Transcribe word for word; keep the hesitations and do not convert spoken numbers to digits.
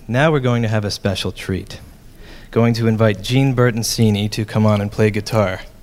Now we're going to have a special treat. Going to invite Gene Bertoncini to come on and play guitar.